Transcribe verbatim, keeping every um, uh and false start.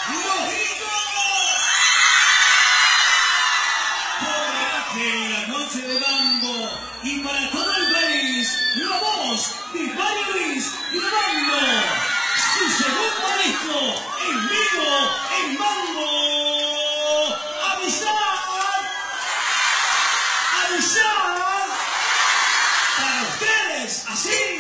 En la noche de mambo y para todo el país, la voz de Mario Luis grabando su segundo disco en vivo en Mambo. ¡Avisar! ¡Avisar! Para ustedes, así.